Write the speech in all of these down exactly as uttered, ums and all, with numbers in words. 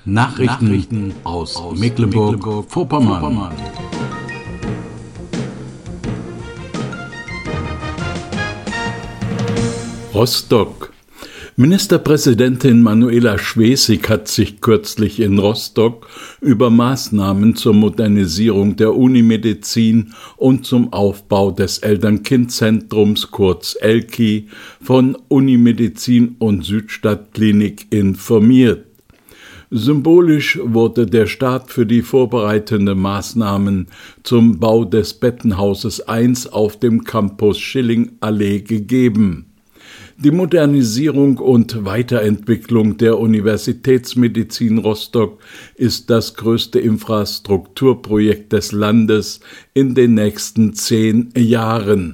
Nachrichten, Nachrichten aus, aus Mecklenburg-Vorpommern. Mecklenburg Rostock. Ministerpräsidentin Manuela Schwesig hat sich kürzlich in Rostock über Maßnahmen zur Modernisierung der Unimedizin und zum Aufbau des Eltern-Kind-Zentrums kurz E L K I von Unimedizin und Südstadtklinik informiert. Symbolisch wurde der Start für die vorbereitenden Maßnahmen zum Bau des Bettenhauses eins auf dem Campus Schilling-Allee gegeben. Die Modernisierung und Weiterentwicklung der Universitätsmedizin Rostock ist das größte Infrastrukturprojekt des Landes in den nächsten zehn Jahren.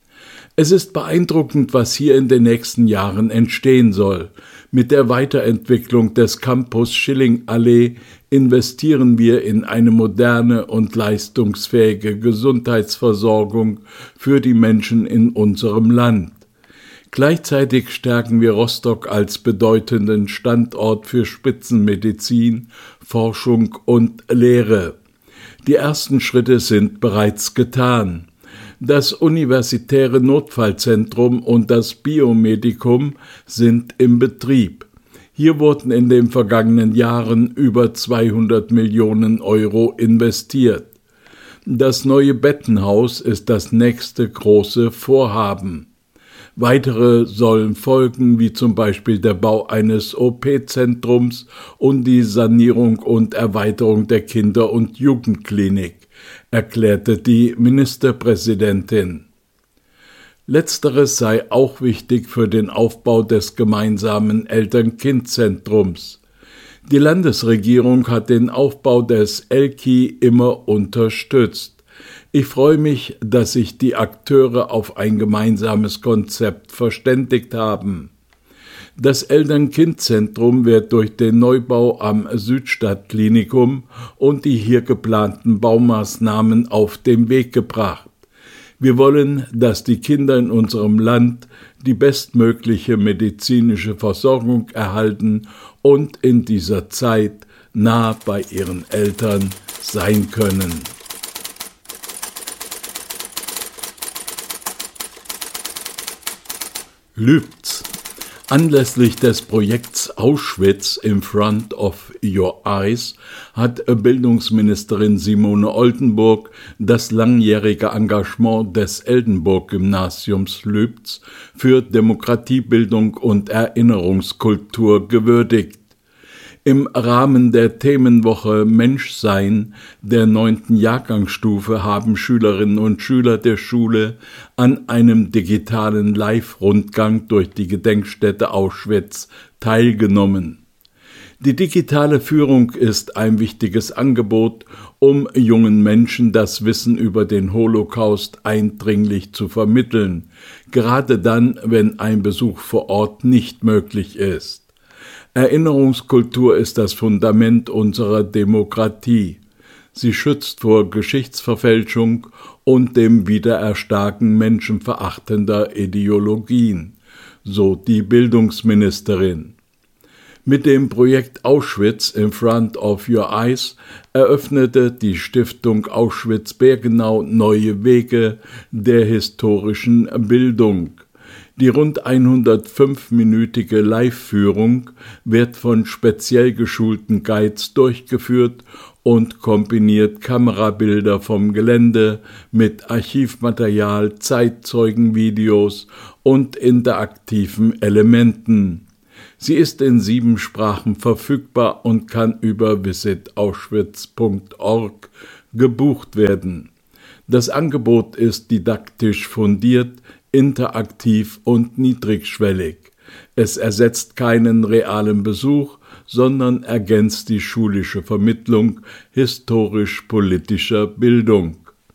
Es ist beeindruckend, was hier in den nächsten Jahren entstehen soll. Mit der Weiterentwicklung des Campus Schilling-Allee investieren wir in eine moderne und leistungsfähige Gesundheitsversorgung für die Menschen in unserem Land. Gleichzeitig stärken wir Rostock als bedeutenden Standort für Spitzenmedizin, Forschung und Lehre. Die ersten Schritte sind bereits getan. Das Universitäre Notfallzentrum und das Biomedikum sind im Betrieb. Hier wurden in den vergangenen Jahren über zweihundert Millionen Euro investiert. Das neue Bettenhaus ist das nächste große Vorhaben. Weitere sollen folgen, wie zum Beispiel der Bau eines O P-Zentrums und die Sanierung und Erweiterung der Kinder- und Jugendklinik, erklärte die Ministerpräsidentin. Letzteres sei auch wichtig für den Aufbau des gemeinsamen Eltern-Kind-Zentrums. Die Landesregierung hat den Aufbau des E L K I immer unterstützt. Ich freue mich, dass sich die Akteure auf ein gemeinsames Konzept verständigt haben. Das Eltern-Kind-Zentrum wird durch den Neubau am Südstadtklinikum und die hier geplanten Baumaßnahmen auf den Weg gebracht. Wir wollen, dass die Kinder in unserem Land die bestmögliche medizinische Versorgung erhalten und in dieser Zeit nah bei ihren Eltern sein können. Lübz. Anlässlich des Projekts Auschwitz in Front of Your Eyes hat Bildungsministerin Simone Oldenburg das langjährige Engagement des Eldenburg-Gymnasiums Lübz für Demokratiebildung und Erinnerungskultur gewürdigt. Im Rahmen der Themenwoche Menschsein der neunten Jahrgangsstufe haben Schülerinnen und Schüler der Schule an einem digitalen Live-Rundgang durch die Gedenkstätte Auschwitz teilgenommen. Die digitale Führung ist ein wichtiges Angebot, um jungen Menschen das Wissen über den Holocaust eindringlich zu vermitteln, gerade dann, wenn ein Besuch vor Ort nicht möglich ist. Erinnerungskultur ist das Fundament unserer Demokratie. Sie schützt vor Geschichtsverfälschung und dem Wiedererstarken menschenverachtender Ideologien, so die Bildungsministerin. Mit dem Projekt Auschwitz in Front of Your Eyes eröffnete die Stiftung Auschwitz-Birkenau neue Wege der historischen Bildung. Die rund hundertfünf-minütige Live-Führung wird von speziell geschulten Guides durchgeführt und kombiniert Kamerabilder vom Gelände mit Archivmaterial, Zeitzeugenvideos und interaktiven Elementen. Sie ist in sieben Sprachen verfügbar und kann über visit auschwitz punkt org gebucht werden. Das Angebot ist didaktisch fundiert, interaktiv und niedrigschwellig. Es ersetzt keinen realen Besuch, sondern ergänzt die schulische Vermittlung historisch-politischer Bildung.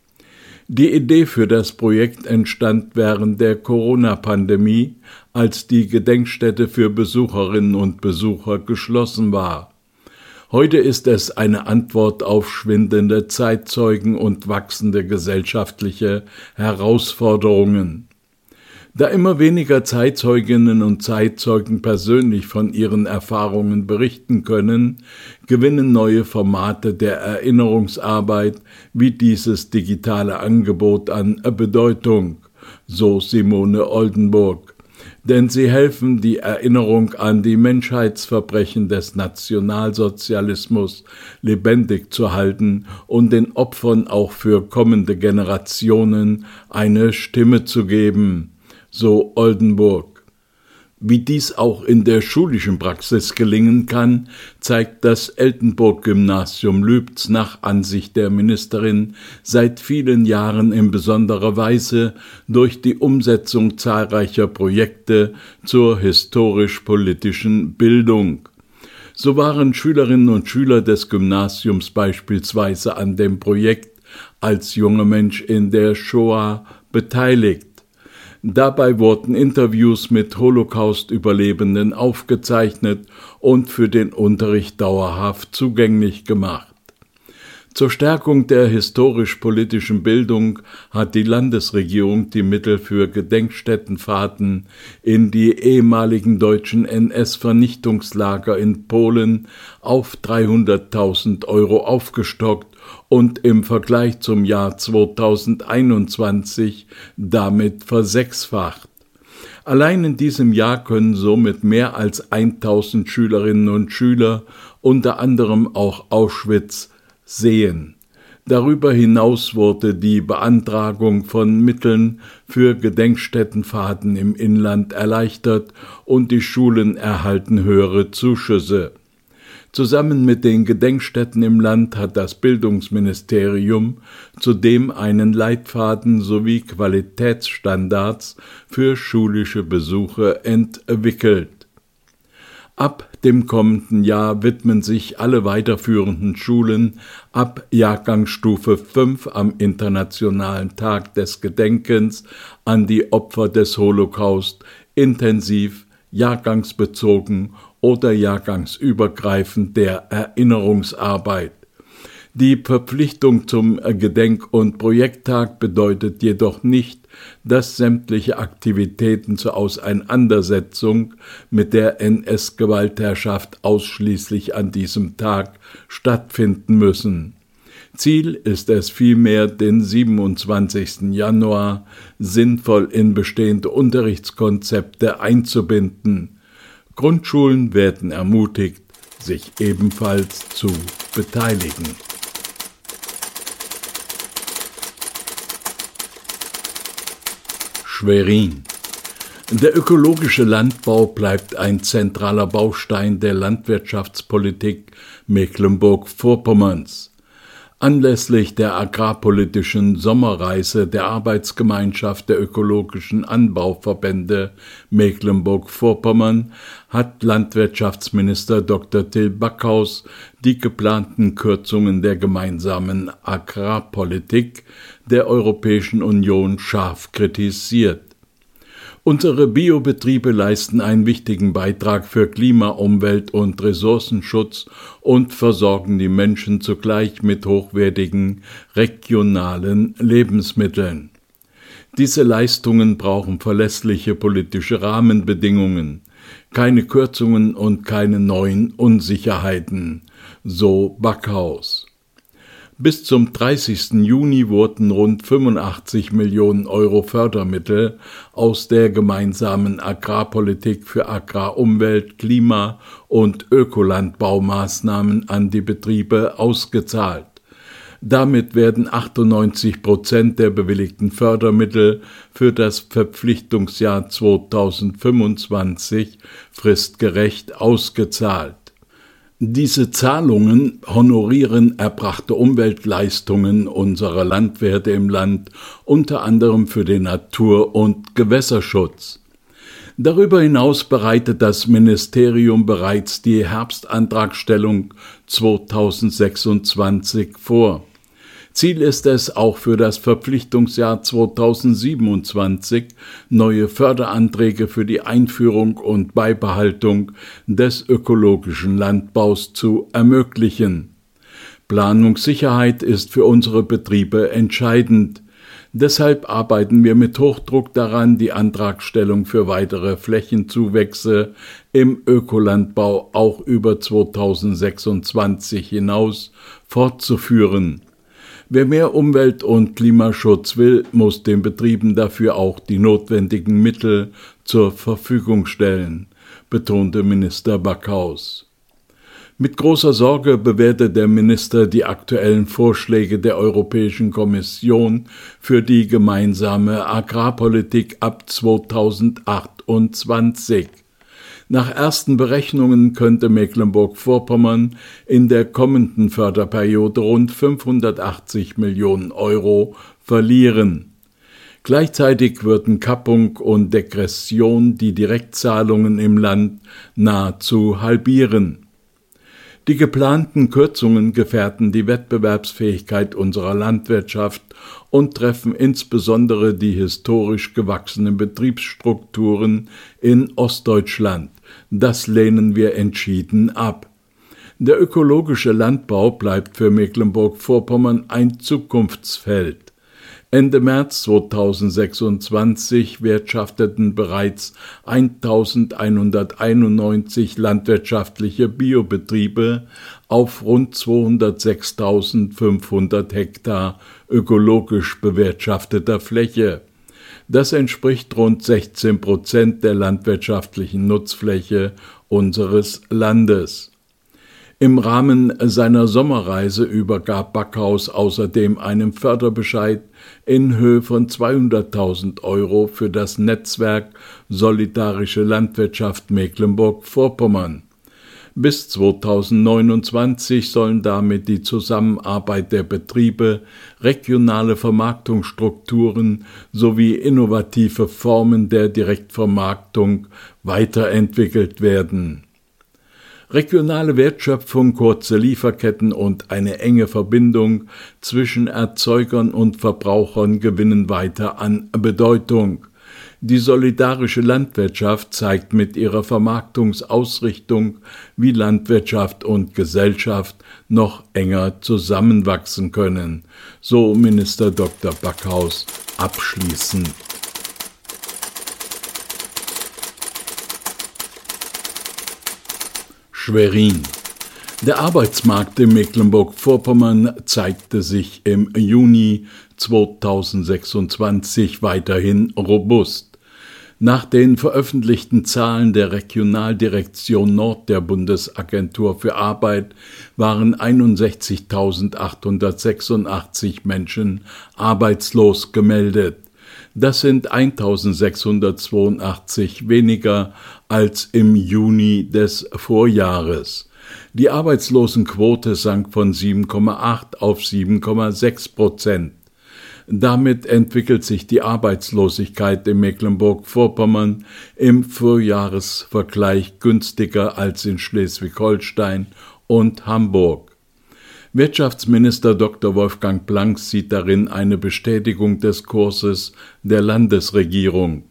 Die Idee für das Projekt entstand während der Corona-Pandemie, als die Gedenkstätte für Besucherinnen und Besucher geschlossen war. Heute ist es eine Antwort auf schwindende Zeitzeugen und wachsende gesellschaftliche Herausforderungen. Da immer weniger Zeitzeuginnen und Zeitzeugen persönlich von ihren Erfahrungen berichten können, gewinnen neue Formate der Erinnerungsarbeit wie dieses digitale Angebot an Bedeutung, so Simone Oldenburg. Denn sie helfen, die Erinnerung an die Menschheitsverbrechen des Nationalsozialismus lebendig zu halten und den Opfern auch für kommende Generationen eine Stimme zu geben, so Oldenburg. Wie dies auch in der schulischen Praxis gelingen kann, zeigt das Eltenburg-Gymnasium Lübz nach Ansicht der Ministerin seit vielen Jahren in besonderer Weise durch die Umsetzung zahlreicher Projekte zur historisch-politischen Bildung. So waren Schülerinnen und Schüler des Gymnasiums beispielsweise an dem Projekt Als junger Mensch in der Shoah beteiligt. Dabei wurden Interviews mit Holocaust-Überlebenden aufgezeichnet und für den Unterricht dauerhaft zugänglich gemacht. Zur Stärkung der historisch-politischen Bildung hat die Landesregierung die Mittel für Gedenkstättenfahrten in die ehemaligen deutschen N S-Vernichtungslager in Polen auf dreihunderttausend Euro aufgestockt und im Vergleich zum Jahr zweitausendeinundzwanzig damit versechsfacht. Allein in diesem Jahr können somit mehr als tausend Schülerinnen und Schüler, unter anderem auch Auschwitz, sehen. Darüber hinaus wurde die Beantragung von Mitteln für Gedenkstättenfahrten im Inland erleichtert und die Schulen erhalten höhere Zuschüsse. Zusammen mit den Gedenkstätten im Land hat das Bildungsministerium zudem einen Leitfaden sowie Qualitätsstandards für schulische Besuche entwickelt. Ab dem kommenden Jahr widmen sich alle weiterführenden Schulen ab Jahrgangsstufe fünf am Internationalen Tag des Gedenkens an die Opfer des Holocaust intensiv, jahrgangsbezogen oder jahrgangsübergreifend der Erinnerungsarbeit. Die Verpflichtung zum Gedenk- und Projekttag bedeutet jedoch nicht, dass sämtliche Aktivitäten zur Auseinandersetzung mit der N S-Gewaltherrschaft ausschließlich an diesem Tag stattfinden müssen. Ziel ist es vielmehr, den siebenundzwanzigsten Januar sinnvoll in bestehende Unterrichtskonzepte einzubinden. Grundschulen werden ermutigt, sich ebenfalls zu beteiligen. Schwerin. Der ökologische Landbau bleibt ein zentraler Baustein der Landwirtschaftspolitik Mecklenburg-Vorpommerns. Anlässlich der agrarpolitischen Sommerreise der Arbeitsgemeinschaft der ökologischen Anbauverbände Mecklenburg-Vorpommern hat Landwirtschaftsminister Doktor Till Backhaus die geplanten Kürzungen der gemeinsamen Agrarpolitik der Europäischen Union scharf kritisiert. Unsere Biobetriebe leisten einen wichtigen Beitrag für Klima-, Umwelt- und Ressourcenschutz und versorgen die Menschen zugleich mit hochwertigen, regionalen Lebensmitteln. Diese Leistungen brauchen verlässliche politische Rahmenbedingungen, keine Kürzungen und keine neuen Unsicherheiten, so Backhaus. Bis zum dreißigsten Juni wurden rund fünfundachtzig Millionen Euro Fördermittel aus der gemeinsamen Agrarpolitik für Agrar-, Umwelt-, Klima- und Ökolandbaumaßnahmen an die Betriebe ausgezahlt. Damit werden achtundneunzig Prozent der bewilligten Fördermittel für das Verpflichtungsjahr zweitausendfünfundzwanzig fristgerecht ausgezahlt. Diese Zahlungen honorieren erbrachte Umweltleistungen unserer Landwirte im Land, unter anderem für den Natur- und Gewässerschutz. Darüber hinaus bereitet das Ministerium bereits die Herbstantragstellung zweitausendsechsundzwanzig vor. Ziel ist es, auch für das Verpflichtungsjahr zweitausendsiebenundzwanzig neue Förderanträge für die Einführung und Beibehaltung des ökologischen Landbaus zu ermöglichen. Planungssicherheit ist für unsere Betriebe entscheidend. Deshalb arbeiten wir mit Hochdruck daran, die Antragstellung für weitere Flächenzuwächse im Ökolandbau auch über zweitausendsechsundzwanzig hinaus fortzuführen. Wer mehr Umwelt- und Klimaschutz will, muss den Betrieben dafür auch die notwendigen Mittel zur Verfügung stellen, betonte Minister Backhaus. Mit großer Sorge bewertet der Minister die aktuellen Vorschläge der Europäischen Kommission für die gemeinsame Agrarpolitik ab zweitausendachtundzwanzig. Nach ersten Berechnungen könnte Mecklenburg-Vorpommern in der kommenden Förderperiode rund fünfhundertachtzig Millionen Euro verlieren. Gleichzeitig würden Kappung und Degression die Direktzahlungen im Land nahezu halbieren. Die geplanten Kürzungen gefährden die Wettbewerbsfähigkeit unserer Landwirtschaft und treffen insbesondere die historisch gewachsenen Betriebsstrukturen in Ostdeutschland. Das lehnen wir entschieden ab. Der ökologische Landbau bleibt für Mecklenburg-Vorpommern ein Zukunftsfeld. Ende März zweitausendsechsundzwanzig wirtschafteten bereits eintausendeinhunderteinundneunzig landwirtschaftliche Biobetriebe auf rund zweihundertsechstausendfünfhundert Hektar ökologisch bewirtschafteter Fläche. Das entspricht rund sechzehn Prozent der landwirtschaftlichen Nutzfläche unseres Landes. Im Rahmen seiner Sommerreise übergab Backhaus außerdem einen Förderbescheid in Höhe von zweihunderttausend Euro für das Netzwerk Solidarische Landwirtschaft Mecklenburg-Vorpommern. Bis zweitausendneunundzwanzig sollen damit die Zusammenarbeit der Betriebe, regionale Vermarktungsstrukturen sowie innovative Formen der Direktvermarktung weiterentwickelt werden. Regionale Wertschöpfung, kurze Lieferketten und eine enge Verbindung zwischen Erzeugern und Verbrauchern gewinnen weiter an Bedeutung. Die solidarische Landwirtschaft zeigt mit ihrer Vermarktungsausrichtung, wie Landwirtschaft und Gesellschaft noch enger zusammenwachsen können, so Minister Doktor Backhaus abschließend. Schwerin. Der Arbeitsmarkt in Mecklenburg-Vorpommern zeigte sich im Juni zweitausendsechsundzwanzig weiterhin robust. Nach den veröffentlichten Zahlen der Regionaldirektion Nord der Bundesagentur für Arbeit waren einundsechzigtausendachthundertsechsundachtzig Menschen arbeitslos gemeldet. Das sind eintausendsechshundertzweiundachtzig weniger als im Juni des Vorjahres. Die Arbeitslosenquote sank von sieben Komma acht auf sieben Komma sechs Prozent. Damit entwickelt sich die Arbeitslosigkeit in Mecklenburg-Vorpommern im Vorjahresvergleich günstiger als in Schleswig-Holstein und Hamburg. Wirtschaftsminister Doktor Wolfgang Blanks sieht darin eine Bestätigung des Kurses der Landesregierung.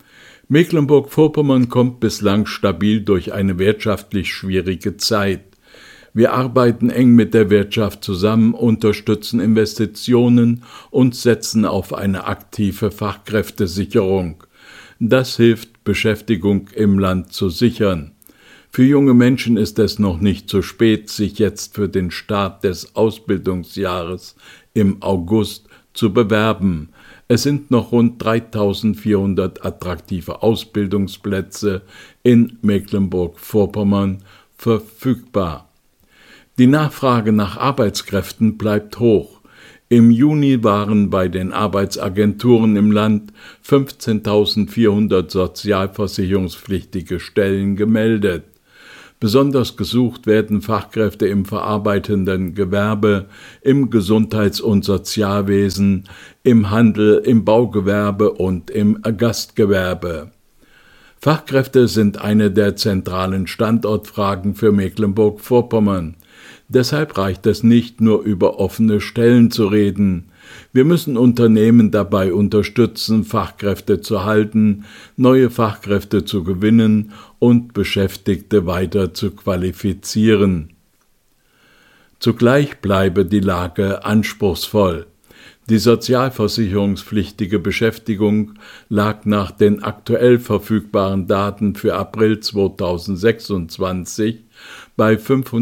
Mecklenburg-Vorpommern kommt bislang stabil durch eine wirtschaftlich schwierige Zeit. Wir arbeiten eng mit der Wirtschaft zusammen, unterstützen Investitionen und setzen auf eine aktive Fachkräftesicherung. Das hilft, Beschäftigung im Land zu sichern. Für junge Menschen ist es noch nicht zu spät, sich jetzt für den Start des Ausbildungsjahres im August zu bewerben. Es sind noch rund dreitausendvierhundert attraktive Ausbildungsplätze in Mecklenburg-Vorpommern verfügbar. Die Nachfrage nach Arbeitskräften bleibt hoch. Im Juni waren bei den Arbeitsagenturen im Land fünfzehntausendvierhundert sozialversicherungspflichtige Stellen gemeldet. Besonders gesucht werden Fachkräfte im verarbeitenden Gewerbe, im Gesundheits- und Sozialwesen, im Handel, im Baugewerbe und im Gastgewerbe. Fachkräfte sind eine der zentralen Standortfragen für Mecklenburg-Vorpommern. Deshalb reicht es nicht, nur über offene Stellen zu reden. Wir müssen Unternehmen dabei unterstützen, Fachkräfte zu halten, neue Fachkräfte zu gewinnen und Beschäftigte weiter zu qualifizieren. Zugleich bleibe die Lage anspruchsvoll. Die sozialversicherungspflichtige Beschäftigung lag nach den aktuell verfügbaren Daten für April zweitausendsechsundzwanzig bei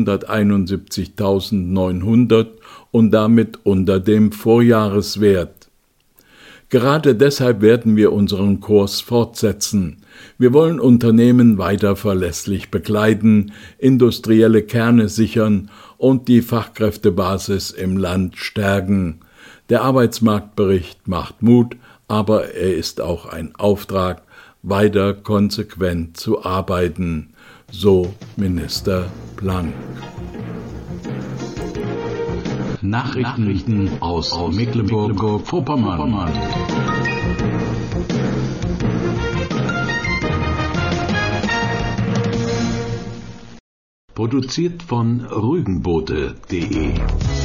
fünfhunderteinundsiebzigtausendneunhundert und damit unter dem Vorjahreswert. Gerade deshalb werden wir unseren Kurs fortsetzen. Wir wollen Unternehmen weiter verlässlich begleiten, industrielle Kerne sichern und die Fachkräftebasis im Land stärken. Der Arbeitsmarktbericht macht Mut, aber er ist auch ein Auftrag, weiter konsequent zu arbeiten, so Minister Blank. Nachrichten aus, aus Mecklenburg-Vorpommern. Produziert von Rügenboote punkt de